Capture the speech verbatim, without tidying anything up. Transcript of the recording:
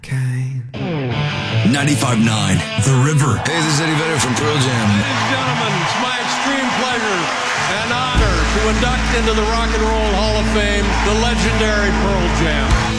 ninety-five point nine The River. Hey, this is Eddie Vedder from Pearl Jam. Ladies and gentlemen, it's my extreme pleasure and honor to induct into the Rock and Roll Hall of Fame the legendary Pearl Jam.